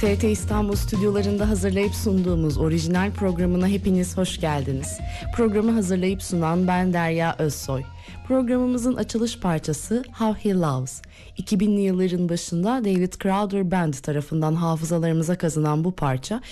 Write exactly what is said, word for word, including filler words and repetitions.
T R T İstanbul stüdyolarında hazırlayıp sunduğumuz orijinal programına hepiniz hoş geldiniz. Programı hazırlayıp sunan ben Derya Özsoy. Programımızın açılış parçası How He Loves. iki binli yılların başında David Crowder Band tarafından hafızalarımıza kazınan bu parça